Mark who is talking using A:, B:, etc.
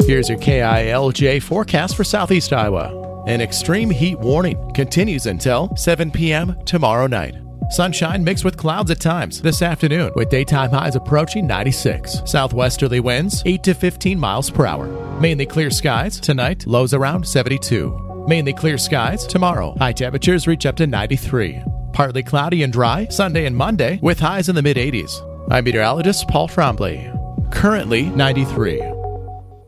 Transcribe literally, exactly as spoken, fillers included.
A: Here's your K I L J forecast for Southeast Iowa. An extreme heat warning continues until seven p.m. tomorrow night. Sunshine mixed with clouds at times this afternoon, with daytime highs approaching ninety-six. Southwesterly winds eight to fifteen miles per hour. Mainly clear skies tonight, lows around seventy-two. Mainly clear skies tomorrow. High temperatures reach up to ninety-three. Partly cloudy and dry Sunday and Monday with highs in the mid eighties. I'm meteorologist Paul Trombley. Currently ninety-three.